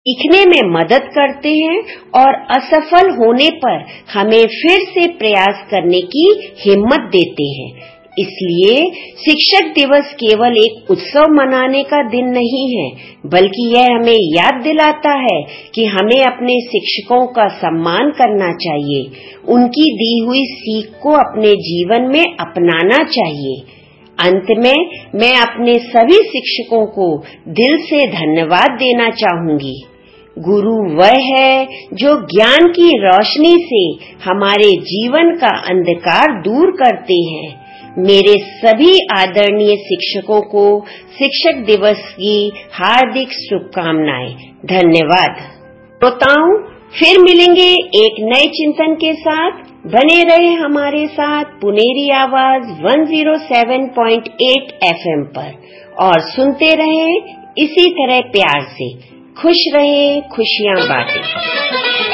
सीखने में मदद करते हैं और असफल होने पर हमें फिर से प्रयास करने की हिम्मत देते हैं। इसलिए शिक्षक दिवस केवल एक उत्सव मनाने का दिन नहीं है, बल्कि यह हमें याद दिलाता है कि हमें अपने शिक्षकों का सम्मान करना चाहिए, उनकी दी हुई सीख को अपने जीवन में अपनाना चाहिए। अंत में मैं अपने सभी शिक्षकों को दिल से धन्यवाद देना चाहूंगी। गुरु वह है जो ज्ञान की रोशनी से हमारे जीवन का अंधकार दूर करते हैं। मेरे सभी आदरणीय शिक्षकों को शिक्षक दिवस की हार्दिक शुभकामनाएं। धन्यवाद। श्रोताओं, फिर मिलेंगे एक नए चिंतन के साथ। बने रहे हमारे साथ पुनेरी आवाज 107.8 FM पर और सुनते रहे इसी तरह प्यार से। खुश रहे, खुशियां बांटें।